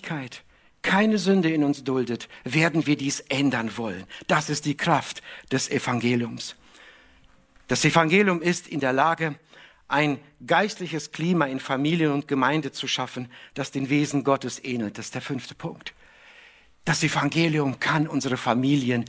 Ewigkeit keine Sünde in uns duldet, werden wir dies ändern wollen. Das ist die Kraft des Evangeliums. Das Evangelium ist in der Lage, ein geistliches Klima in Familien und Gemeinde zu schaffen, das den Wesen Gottes ähnelt. Das ist der 5. Punkt. Das Evangelium kann unsere Familien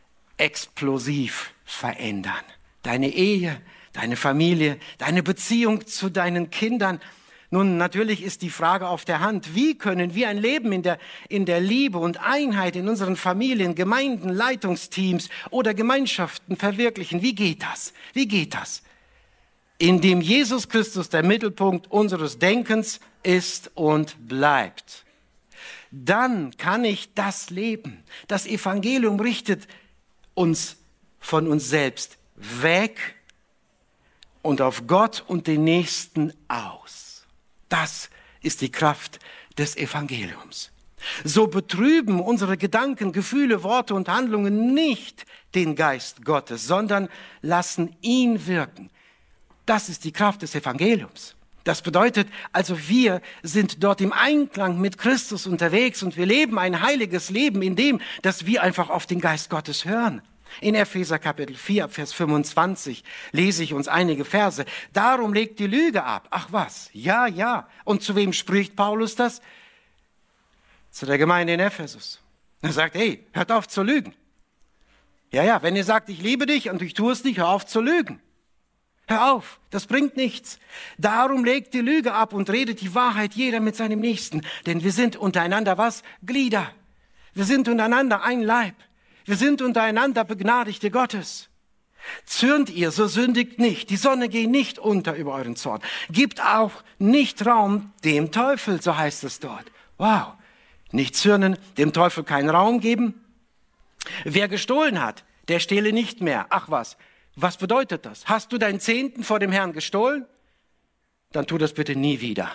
explosiv verändern. Deine Ehe, deine Familie, deine Beziehung zu deinen Kindern. Nun, natürlich ist die Frage auf der Hand, wie können wir ein Leben in der Liebe und Einheit in unseren Familien, Gemeinden, Leitungsteams oder Gemeinschaften verwirklichen? Wie geht das? Wie geht das? Indem Jesus Christus der Mittelpunkt unseres Denkens ist und bleibt. Dann kann ich das leben. Das Evangelium richtet uns von uns selbst weg und auf Gott und den Nächsten aus. Das ist die Kraft des Evangeliums. So betrüben unsere Gedanken, Gefühle, Worte und Handlungen nicht den Geist Gottes, sondern lassen ihn wirken. Das ist die Kraft des Evangeliums. Das bedeutet also, wir sind dort im Einklang mit Christus unterwegs und wir leben ein heiliges Leben, in dem, dass wir einfach auf den Geist Gottes hören. In Epheser Kapitel 4, Vers 25 lese ich uns einige Verse. Darum legt die Lüge ab. Ach was? Ja, ja. Und zu wem spricht Paulus das? Zu der Gemeinde in Ephesus. Er sagt, hey, hört auf zu lügen. Ja, ja, wenn ihr sagt, ich liebe dich und ich tue es nicht, hör auf zu lügen. Hör auf, das bringt nichts. Darum legt die Lüge ab und redet die Wahrheit jeder mit seinem Nächsten. Denn wir sind untereinander was? Glieder. Wir sind untereinander ein Leib. Wir sind untereinander Begnadigte Gottes. Zürnt ihr, so sündigt nicht. Die Sonne geht nicht unter über euren Zorn. Gebt auch nicht Raum dem Teufel, so heißt es dort. Wow. Nicht zürnen, dem Teufel keinen Raum geben. Wer gestohlen hat, der stehle nicht mehr. Ach was. Was bedeutet das? Hast du deinen Zehnten vor dem Herrn gestohlen? Dann tu das bitte nie wieder.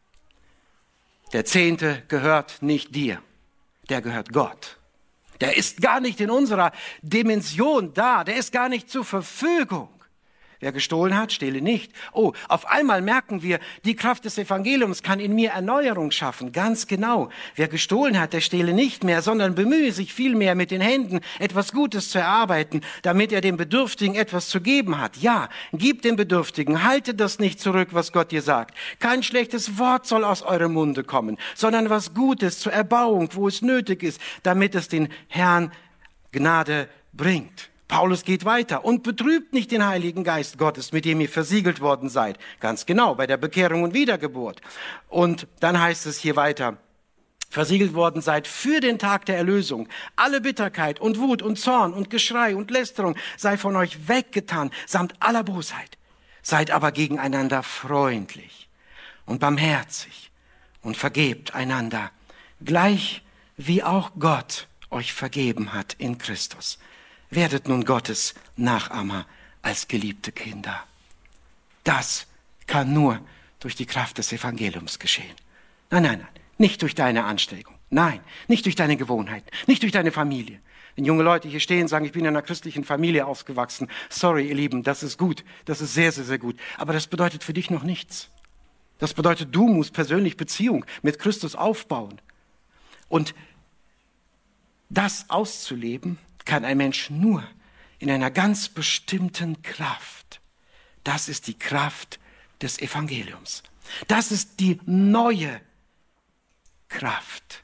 Der Zehnte gehört nicht dir. Der gehört Gott. Der ist gar nicht in unserer Dimension da. Der ist gar nicht zur Verfügung. Wer gestohlen hat, stehle nicht. Oh, auf einmal merken wir, die Kraft des Evangeliums kann in mir Erneuerung schaffen. Ganz genau. Wer gestohlen hat, der stehle nicht mehr, sondern bemühe sich vielmehr mit den Händen, etwas Gutes zu erarbeiten, damit er dem Bedürftigen etwas zu geben hat. Ja, gib dem Bedürftigen, halte das nicht zurück, was Gott dir sagt. Kein schlechtes Wort soll aus eurem Munde kommen, sondern was Gutes zur Erbauung, wo es nötig ist, damit es den Herrn Gnade bringt. Paulus geht weiter und betrübt nicht den Heiligen Geist Gottes, mit dem ihr versiegelt worden seid. Ganz genau, bei der Bekehrung und Wiedergeburt. Und dann heißt es hier weiter, versiegelt worden seid für den Tag der Erlösung. Alle Bitterkeit und Wut und Zorn und Geschrei und Lästerung sei von euch weggetan, samt aller Bosheit. Seid aber gegeneinander freundlich und barmherzig und vergebt einander, gleich wie auch Gott euch vergeben hat in Christus. Werdet nun Gottes Nachahmer als geliebte Kinder. Das kann nur durch die Kraft des Evangeliums geschehen. Nein, nein, nein, nicht durch deine Anstrengung. Nein, nicht durch deine Gewohnheiten, nicht durch deine Familie. Wenn junge Leute hier stehen und sagen, ich bin in einer christlichen Familie aufgewachsen. Sorry, ihr Lieben, das ist gut. Das ist sehr, sehr, sehr gut. Aber das bedeutet für dich noch nichts. Das bedeutet, du musst persönlich Beziehung mit Christus aufbauen. Und das auszuleben, kann ein Mensch nur in einer ganz bestimmten Kraft. Das ist die Kraft des Evangeliums. Das ist die neue Kraft,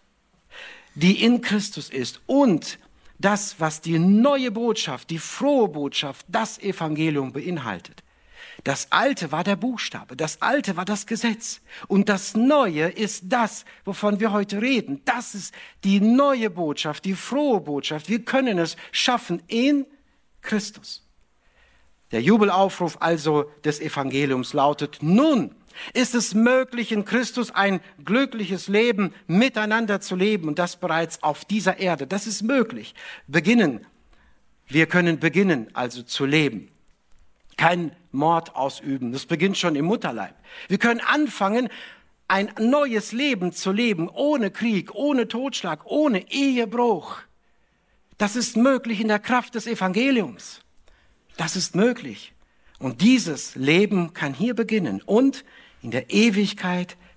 die in Christus ist. Und das, was die neue Botschaft, die frohe Botschaft, das Evangelium beinhaltet. Das Alte war der Buchstabe, das Alte war das Gesetz und das Neue ist das, wovon wir heute reden. Das ist die neue Botschaft, die frohe Botschaft. Wir können es schaffen in Christus. Der Jubelaufruf also des Evangeliums lautet, nun ist es möglich, in Christus ein glückliches Leben miteinander zu leben und das bereits auf dieser Erde. Das ist möglich. Wir können beginnen also zu leben. Kein Mord ausüben. Das beginnt schon im Mutterleib. Wir können anfangen, ein neues Leben zu leben, ohne Krieg, ohne Totschlag, ohne Ehebruch. Das ist möglich in der Kraft des Evangeliums. Das ist möglich. Und dieses Leben kann hier beginnen und in der Ewigkeit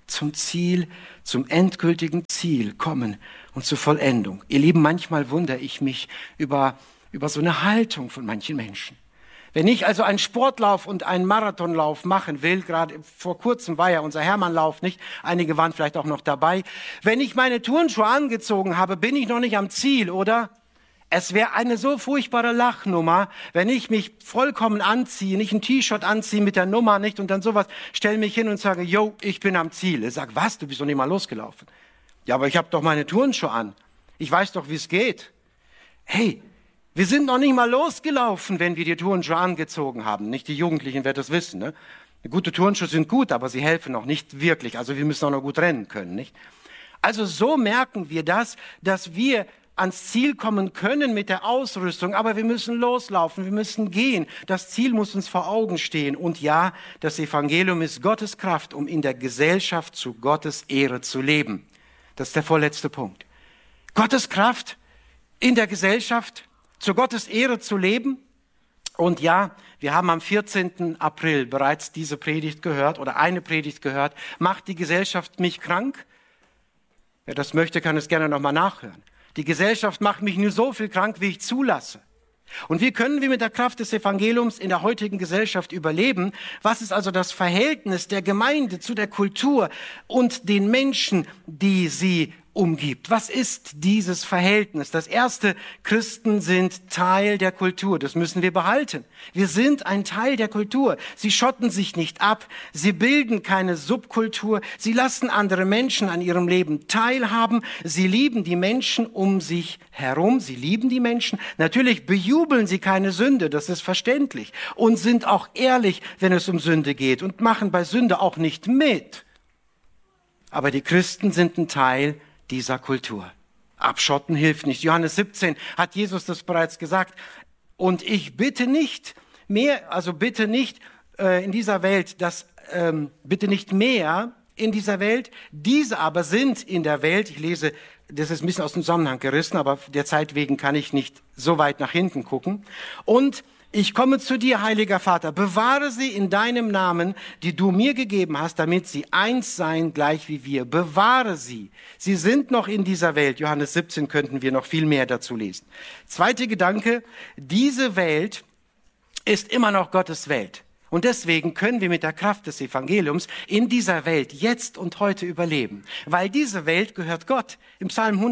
zum Ziel, zum endgültigen Ziel kommen und zur Vollendung. Ihr Lieben, manchmal wundere ich mich über so eine Haltung von manchen Menschen. Wenn ich also einen Sportlauf und einen Marathonlauf machen will, gerade vor kurzem war ja unser Hermannlauf, nicht? Einige waren vielleicht auch noch dabei. Wenn ich meine Turnschuhe angezogen habe, bin ich noch nicht am Ziel, oder? Es wäre eine so furchtbare Lachnummer, wenn ich mich vollkommen anziehe, nicht ein T-Shirt anziehe mit der Nummer, nicht? Und dann sowas, stelle mich hin und sage, yo, ich bin am Ziel. Ich sage, was? Du bist doch nicht mal losgelaufen. Ja, aber ich habe doch meine Turnschuhe an. Ich weiß doch, wie es geht. Hey, wir sind noch nicht mal losgelaufen, wenn wir die Turnschuhe angezogen haben. Nicht die Jugendlichen werden das wissen, ne? Gute Turnschuhe sind gut, aber sie helfen noch nicht wirklich. Also wir müssen auch noch gut rennen können, nicht? Also so merken wir das, dass wir ans Ziel kommen können mit der Ausrüstung, aber wir müssen loslaufen, wir müssen gehen. Das Ziel muss uns vor Augen stehen. Und ja, das Evangelium ist Gottes Kraft, um in der Gesellschaft zu Gottes Ehre zu leben. Das ist der vorletzte Punkt. Gottes Kraft in der Gesellschaft zu Gottes Ehre zu leben. Und ja, wir haben am 14. April bereits diese Predigt gehört oder eine Predigt gehört. Macht die Gesellschaft mich krank? Wer das möchte, kann es gerne nochmal nachhören. Die Gesellschaft macht mich nur so viel krank, wie ich zulasse. Und wie können wir mit der Kraft des Evangeliums in der heutigen Gesellschaft überleben? Was ist also das Verhältnis der Gemeinde zu der Kultur und den Menschen, die sie umgibt? Was ist dieses Verhältnis? Das erste, Christen sind Teil der Kultur. Das müssen wir behalten. Wir sind ein Teil der Kultur. Sie schotten sich nicht ab. Sie bilden keine Subkultur. Sie lassen andere Menschen an ihrem Leben teilhaben. Sie lieben die Menschen um sich herum. Sie lieben die Menschen. Natürlich bejubeln sie keine Sünde. Das ist verständlich. Und sind auch ehrlich, wenn es um Sünde geht. Und machen bei Sünde auch nicht mit. Aber die Christen sind ein Teil dieser Kultur. Abschotten hilft nicht. Johannes 17 hat Jesus das bereits gesagt. Und ich bitte nicht mehr, also bitte nicht in dieser Welt, bitte nicht mehr in dieser Welt. Diese aber sind in der Welt. Ich lese, das ist ein bisschen aus dem Zusammenhang gerissen, aber der Zeit wegen kann ich nicht so weit nach hinten gucken. Und ich komme zu dir, heiliger Vater, bewahre sie in deinem Namen, die du mir gegeben hast, damit sie eins seien, gleich wie wir. Bewahre sie. Sie sind noch in dieser Welt. Johannes 17 könnten wir noch viel mehr dazu lesen. Zweiter Gedanke, diese Welt ist immer noch Gottes Welt. Und deswegen können wir mit der Kraft des Evangeliums in dieser Welt jetzt und heute überleben. Weil diese Welt gehört Gott. Im Psalm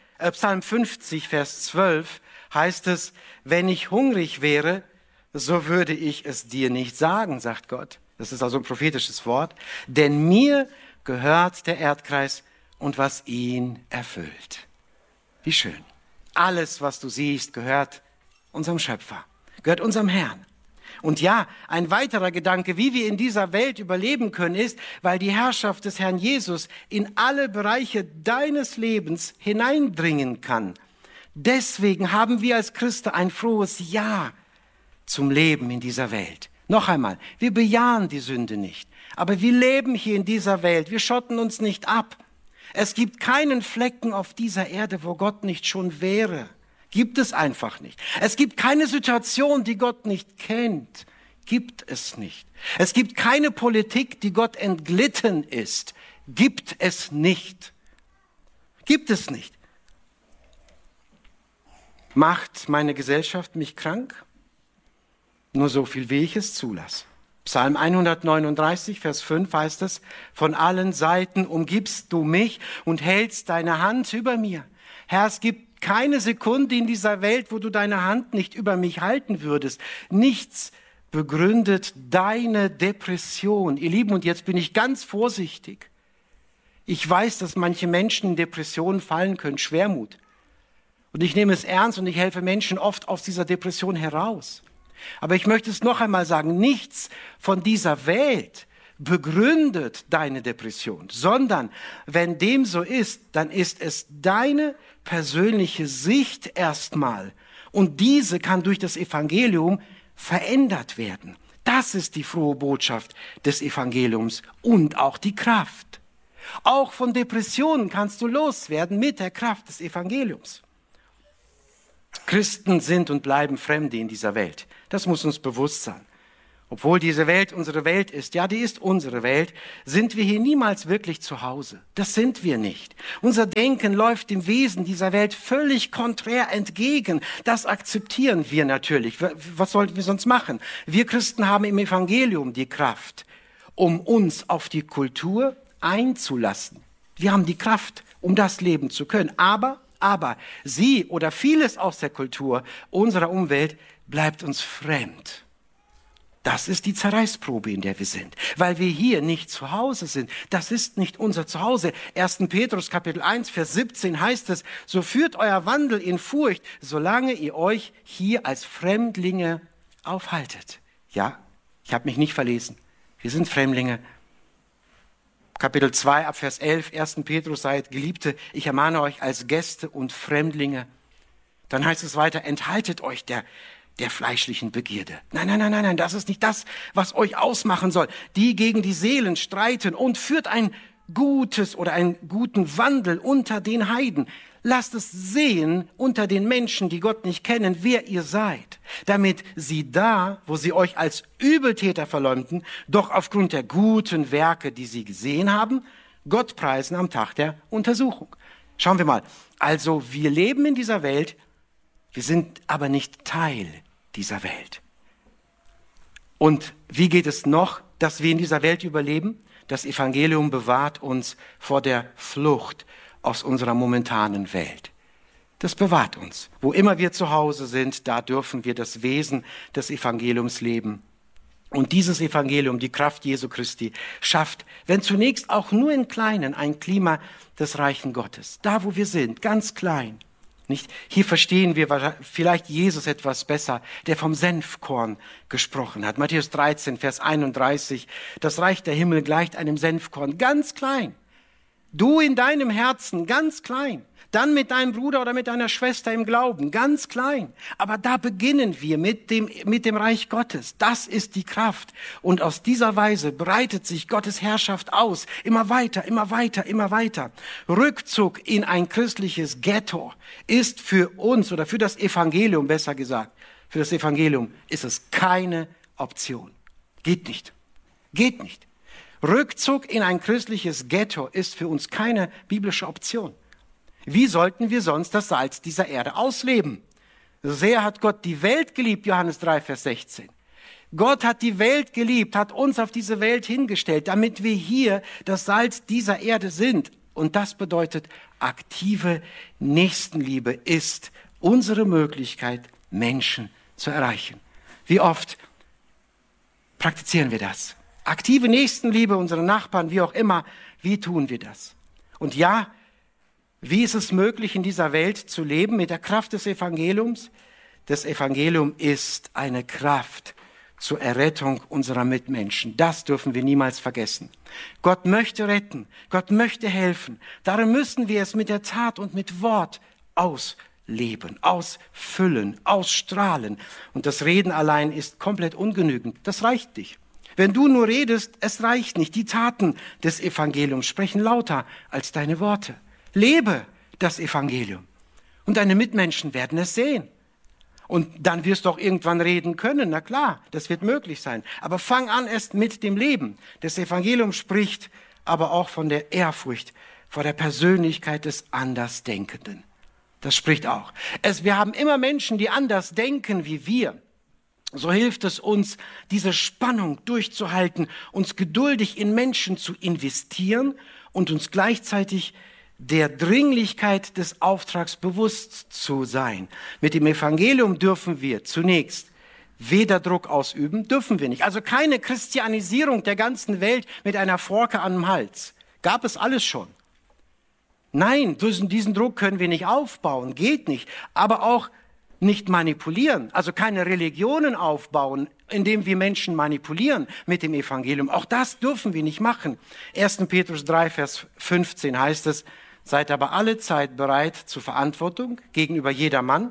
50, Vers 12 heißt es, wenn ich hungrig wäre, so würde ich es dir nicht sagen, sagt Gott. Das ist also ein prophetisches Wort. Denn mir gehört der Erdkreis und was ihn erfüllt. Wie schön. Alles, was du siehst, gehört unserem Schöpfer, gehört unserem Herrn. Und ja, ein weiterer Gedanke, wie wir in dieser Welt überleben können, ist, weil die Herrschaft des Herrn Jesus in alle Bereiche deines Lebens hineindringen kann. Deswegen haben wir als Christen ein frohes Ja zum Leben in dieser Welt. Noch einmal, wir bejahen die Sünde nicht, aber wir leben hier in dieser Welt, wir schotten uns nicht ab. Es gibt keinen Flecken auf dieser Erde, wo Gott nicht schon wäre. Gibt es einfach nicht. Es gibt keine Situation, die Gott nicht kennt. Gibt es nicht. Es gibt keine Politik, die Gott entglitten ist. Gibt es nicht. Gibt es nicht. Macht meine Gesellschaft mich krank? Nur so viel, wie ich es zulasse. Psalm 139, Vers 5 heißt es, von allen Seiten umgibst du mich und hältst deine Hand über mir. Herr, es gibt keine Sekunde in dieser Welt, wo du deine Hand nicht über mich halten würdest. Nichts begründet deine Depression. Ihr Lieben, und jetzt bin ich ganz vorsichtig. Ich weiß, dass manche Menschen in Depressionen fallen können, Schwermut. Und ich nehme es ernst und ich helfe Menschen oft aus dieser Depression heraus. Aber ich möchte es noch einmal sagen, nichts von dieser Welt begründet deine Depression, sondern wenn dem so ist, dann ist es deine persönliche Sicht erstmal und diese kann durch das Evangelium verändert werden. Das ist die frohe Botschaft des Evangeliums und auch die Kraft. Auch von Depressionen kannst du loswerden mit der Kraft des Evangeliums. Christen sind und bleiben Fremde in dieser Welt. Das muss uns bewusst sein. Obwohl diese Welt unsere Welt ist, ja, die ist unsere Welt, sind wir hier niemals wirklich zu Hause. Das sind wir nicht. Unser Denken läuft dem Wesen dieser Welt völlig konträr entgegen. Das akzeptieren wir natürlich. Was sollten wir sonst machen? Wir Christen haben im Evangelium die Kraft, um uns auf die Kultur einzulassen. Wir haben die Kraft, um das leben zu können. Aber sie oder vieles aus der Kultur unserer Umwelt bleibt uns fremd. Das ist die Zerreißprobe, in der wir sind, weil wir hier nicht zu Hause sind. Das ist nicht unser Zuhause. 1. Petrus Kapitel 1, Vers 17 heißt es, so führt euer Wandel in Furcht, solange ihr euch hier als Fremdlinge aufhaltet. Ja, ich habe mich nicht verlesen. Wir sind Fremdlinge. Kapitel 2, ab Vers 11, 1. Petrus, seid Geliebte, ich ermahne euch als Gäste und Fremdlinge. Dann heißt es weiter, enthaltet euch der fleischlichen Begierde. Nein, das ist nicht das, was euch ausmachen soll. Die gegen die Seelen streiten und führt ein gutes oder einen guten Wandel unter den Heiden. Lasst es sehen unter den Menschen, die Gott nicht kennen, wer ihr seid, damit sie da, wo sie euch als Übeltäter verleumden, doch aufgrund der guten Werke, die sie gesehen haben, Gott preisen am Tag der Untersuchung. Schauen wir mal. Also wir leben in dieser Welt, wir sind aber nicht Teil dieser Welt. Und wie geht es noch, dass wir in dieser Welt überleben? Das Evangelium bewahrt uns vor der Flucht aus unserer momentanen Welt. Das bewahrt uns. Wo immer wir zu Hause sind, da dürfen wir das Wesen des Evangeliums leben. Und dieses Evangelium, die Kraft Jesu Christi, schafft, wenn zunächst auch nur in Kleinen, ein Klima des Reichen Gottes. Da, wo wir sind, ganz klein. Nicht? Hier verstehen wir vielleicht Jesus etwas besser, der vom Senfkorn gesprochen hat. Matthäus 13, Vers 31. Das Reich der Himmel gleicht einem Senfkorn, ganz klein. Du in deinem Herzen, ganz klein. Dann mit deinem Bruder oder mit deiner Schwester im Glauben, ganz klein. Aber da beginnen wir mit dem Reich Gottes. Das ist die Kraft. Und aus dieser Weise breitet sich Gottes Herrschaft aus. Immer weiter, immer weiter, immer weiter. Rückzug in ein christliches Ghetto ist für uns oder für das Evangelium, besser gesagt, für das Evangelium ist es keine Option. Geht nicht. Geht nicht. Rückzug in ein christliches Ghetto ist für uns keine biblische Option. Wie sollten wir sonst das Salz dieser Erde ausleben? So sehr hat Gott die Welt geliebt, Johannes 3, Vers 16. Gott hat die Welt geliebt, hat uns auf diese Welt hingestellt, damit wir hier das Salz dieser Erde sind. Und das bedeutet, aktive Nächstenliebe ist unsere Möglichkeit, Menschen zu erreichen. Wie oft praktizieren wir das? Aktive Nächstenliebe, unsere Nachbarn, wie auch immer, wie tun wir das? Und ja, wie ist es möglich, in dieser Welt zu leben mit der Kraft des Evangeliums? Das Evangelium ist eine Kraft zur Errettung unserer Mitmenschen. Das dürfen wir niemals vergessen. Gott möchte retten, Gott möchte helfen. Darum müssen wir es mit der Tat und mit Wort ausleben, ausfüllen, ausstrahlen. Und das Reden allein ist komplett ungenügend. Das reicht nicht. Wenn du nur redest, es reicht nicht. Die Taten des Evangeliums sprechen lauter als deine Worte. Lebe das Evangelium. Und deine Mitmenschen werden es sehen. Und dann wirst du auch irgendwann reden können. Na klar, das wird möglich sein. Aber fang an erst mit dem Leben. Das Evangelium spricht aber auch von der Ehrfurcht vor der Persönlichkeit des Andersdenkenden. Das spricht auch. Wir haben immer Menschen, die anders denken wie wir. So hilft es uns, diese Spannung durchzuhalten, uns geduldig in Menschen zu investieren und uns gleichzeitig der Dringlichkeit des Auftrags bewusst zu sein. Mit dem Evangelium dürfen wir zunächst weder Druck ausüben, dürfen wir nicht. Also keine Christianisierung der ganzen Welt mit einer Forke an dem Hals. Gab es alles schon. Nein, diesen Druck können wir nicht aufbauen, geht nicht. Aber auch nicht manipulieren, also keine Religionen aufbauen, indem wir Menschen manipulieren mit dem Evangelium. Auch das dürfen wir nicht machen. 1. Petrus 3, Vers 15 heißt es, seid aber alle Zeit bereit zur Verantwortung gegenüber jedermann,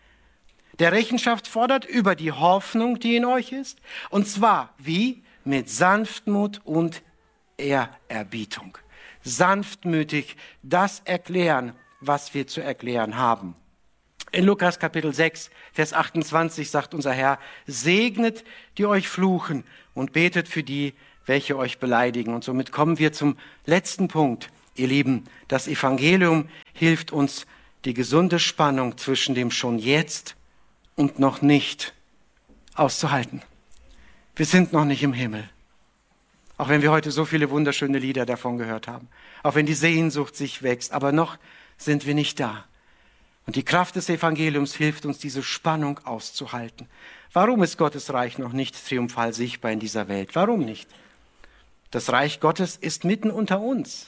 der Rechenschaft fordert über die Hoffnung, die in euch ist, und zwar wie? Mit Sanftmut und Ehrerbietung. Sanftmütig das erklären, was wir zu erklären haben. In Lukas Kapitel 6, Vers 28 sagt unser Herr, segnet, die euch fluchen und betet für die, welche euch beleidigen. Und somit kommen wir zum letzten Punkt, ihr Lieben. Das Evangelium hilft uns, die gesunde Spannung zwischen dem schon jetzt und noch nicht auszuhalten. Wir sind noch nicht im Himmel. Auch wenn wir heute so viele wunderschöne Lieder davon gehört haben. Auch wenn die Sehnsucht sich wächst. Aber noch sind wir nicht da. Und die Kraft des Evangeliums hilft uns, diese Spannung auszuhalten. Warum ist Gottes Reich noch nicht triumphal sichtbar in dieser Welt? Warum nicht? Das Reich Gottes ist mitten unter uns.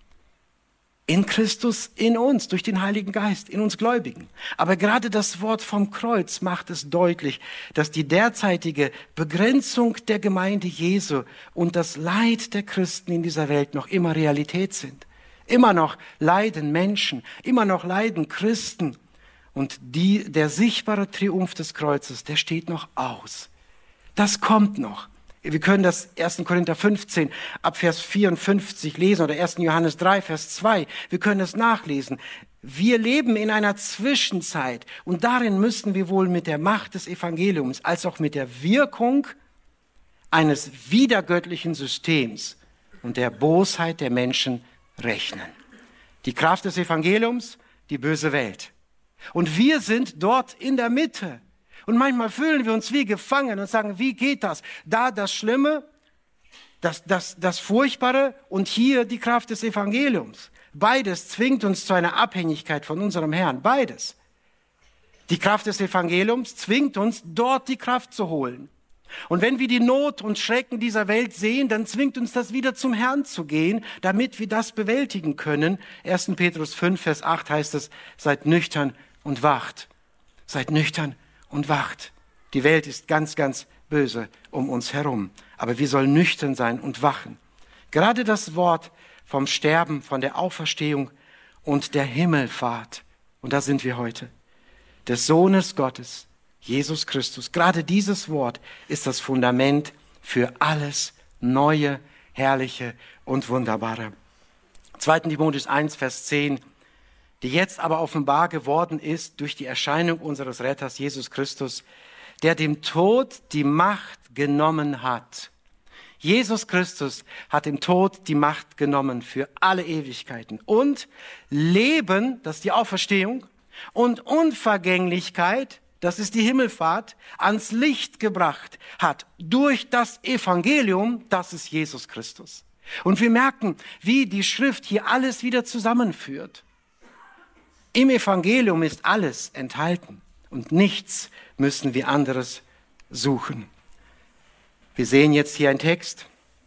In Christus, in uns, durch den Heiligen Geist, in uns Gläubigen. Aber gerade das Wort vom Kreuz macht es deutlich, dass die derzeitige Begrenzung der Gemeinde Jesu und das Leid der Christen in dieser Welt noch immer Realität sind. Immer noch leiden Menschen, immer noch leiden Christen. Und der sichtbare Triumph des Kreuzes, der steht noch aus. Das kommt noch. Wir können das 1. Korinther 15 ab Vers 54 lesen oder 1. Johannes 3, Vers 2. Wir können es nachlesen. Wir leben in einer Zwischenzeit und darin müssen wir wohl mit der Macht des Evangeliums als auch mit der Wirkung eines widergöttlichen Systems und der Bosheit der Menschen rechnen. Die Kraft des Evangeliums, die böse Welt. Und wir sind dort in der Mitte. Und manchmal fühlen wir uns wie gefangen und sagen, wie geht das? Da das Schlimme, das Furchtbare und hier die Kraft des Evangeliums. Beides zwingt uns zu einer Abhängigkeit von unserem Herrn. Beides. Die Kraft des Evangeliums zwingt uns, dort die Kraft zu holen. Und wenn wir die Not und Schrecken dieser Welt sehen, dann zwingt uns das wieder zum Herrn zu gehen, damit wir das bewältigen können. 1. Petrus 5, Vers 8 heißt es, seid nüchtern und wacht. Seid nüchtern und wacht. Die Welt ist ganz, ganz böse um uns herum. Aber wir sollen nüchtern sein und wachen. Gerade das Wort vom Sterben, von der Auferstehung und der Himmelfahrt, und da sind wir heute, des Sohnes Gottes, Jesus Christus. Gerade dieses Wort ist das Fundament für alles Neue, Herrliche und Wunderbare. 2. Timotheus 1, Vers 10, die jetzt aber offenbar geworden ist durch die Erscheinung unseres Retters Jesus Christus, der dem Tod die Macht genommen hat. Jesus Christus hat dem Tod die Macht genommen für alle Ewigkeiten. Und Leben, das ist die Auferstehung, und Unvergänglichkeit, das ist die Himmelfahrt, ans Licht gebracht hat durch das Evangelium, das ist Jesus Christus. Und wir merken, wie die Schrift hier alles wieder zusammenführt. Im Evangelium ist alles enthalten und nichts müssen wir anderes suchen. Wir sehen jetzt hier einen Text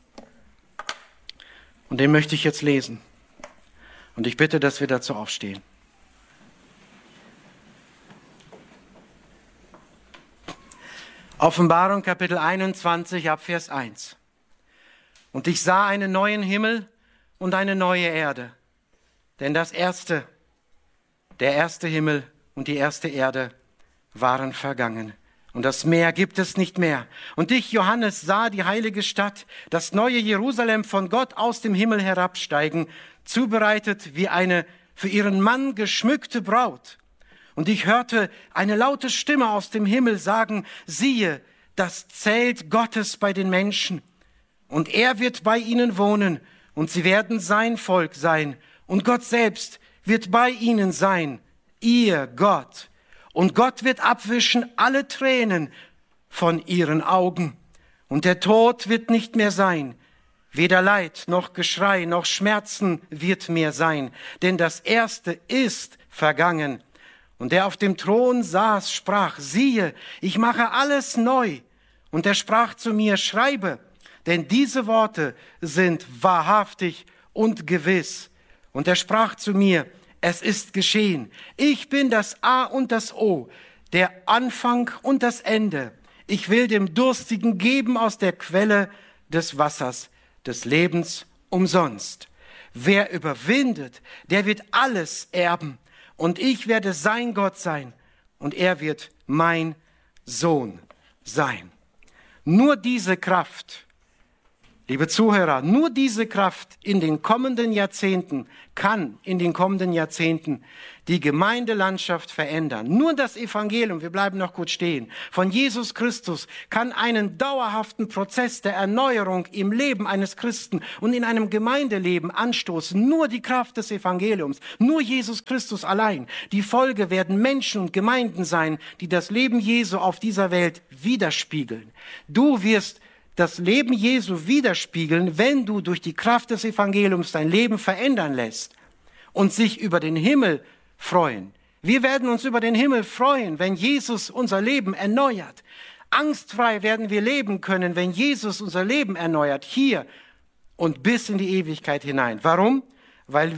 und den möchte ich jetzt lesen. Und ich bitte, dass wir dazu aufstehen. Offenbarung Kapitel 21 ab Vers 1. Und ich sah einen neuen Himmel und eine neue Erde, denn der erste Himmel und die erste Erde waren vergangen. Und das Meer gibt es nicht mehr. Und ich, Johannes, sah die heilige Stadt, das neue Jerusalem von Gott aus dem Himmel herabsteigen, zubereitet wie eine für ihren Mann geschmückte Braut. Und ich hörte eine laute Stimme aus dem Himmel sagen, siehe, das Zelt Gottes bei den Menschen. Und er wird bei ihnen wohnen und sie werden sein Volk sein. Und Gott selbst wird bei ihnen sein, ihr Gott. Und Gott wird abwischen alle Tränen von ihren Augen. Und der Tod wird nicht mehr sein. Weder Leid noch Geschrei noch Schmerzen wird mehr sein. Denn das Erste ist vergangen. Und der auf dem Thron saß, sprach, siehe, ich mache alles neu. Und er sprach zu mir, schreibe, denn diese Worte sind wahrhaftig und gewiss. Und er sprach zu mir, es ist geschehen. Ich bin das A und das O, der Anfang und das Ende. Ich will dem Durstigen geben aus der Quelle des Wassers, des Lebens umsonst. Wer überwindet, der wird alles erben. Und ich werde sein Gott sein und er wird mein Sohn sein. Nur diese Kraft Liebe Zuhörer, nur diese Kraft in den kommenden Jahrzehnten kann in den kommenden Jahrzehnten die Gemeindelandschaft verändern. Nur das Evangelium, wir bleiben noch kurz stehen, von Jesus Christus kann einen dauerhaften Prozess der Erneuerung im Leben eines Christen und in einem Gemeindeleben anstoßen. Nur die Kraft des Evangeliums, nur Jesus Christus allein. Die Folge werden Menschen und Gemeinden sein, die das Leben Jesu auf dieser Welt widerspiegeln. Du wirst das Leben Jesu widerspiegeln, wenn du durch die Kraft des Evangeliums dein Leben verändern lässt und sich über den Himmel freuen. Wir werden uns über den Himmel freuen, wenn Jesus unser Leben erneuert. Angstfrei werden wir leben können, wenn Jesus unser Leben erneuert, hier und bis in die Ewigkeit hinein. Warum? Weil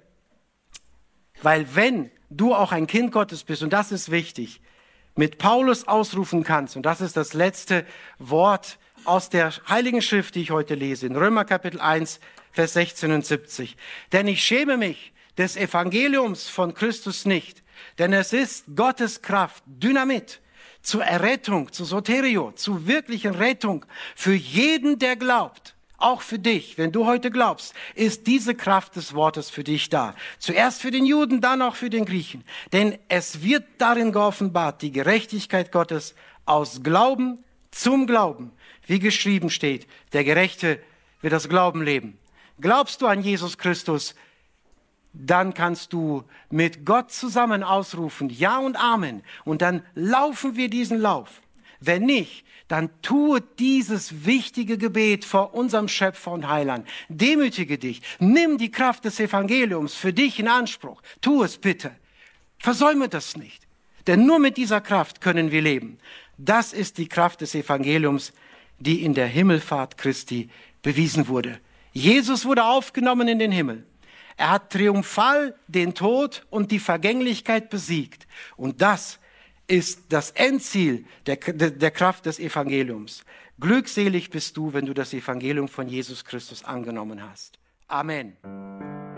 wenn du auch ein Kind Gottes bist, und das ist wichtig, mit Paulus ausrufen kannst, und das ist das letzte Wort aus der Heiligen Schrift, die ich heute lese, in Römer Kapitel 1, Vers 16 und 70. Denn ich schäme mich des Evangeliums von Christus nicht, denn es ist Gottes Kraft, Dynamit, zur Errettung, zu Soterio, zu wirklichen Rettung für jeden, der glaubt. Auch für dich, wenn du heute glaubst, ist diese Kraft des Wortes für dich da. Zuerst für den Juden, dann auch für den Griechen. Denn es wird darin geoffenbart, die Gerechtigkeit Gottes aus Glauben zum Glauben. Wie geschrieben steht, der Gerechte wird das Glauben leben. Glaubst du an Jesus Christus, dann kannst du mit Gott zusammen ausrufen, Ja und Amen. Und dann laufen wir diesen Lauf. Wenn nicht, dann tue dieses wichtige Gebet vor unserem Schöpfer und Heiland. Demütige dich. Nimm die Kraft des Evangeliums für dich in Anspruch. Tu es bitte. Versäume das nicht. Denn nur mit dieser Kraft können wir leben. Das ist die Kraft des Evangeliums, die in der Himmelfahrt Christi bewiesen wurde. Jesus wurde aufgenommen in den Himmel. Er hat triumphal den Tod und die Vergänglichkeit besiegt. Und das ist das Endziel der Kraft des Evangeliums. Glückselig bist du, wenn du das Evangelium von Jesus Christus angenommen hast. Amen.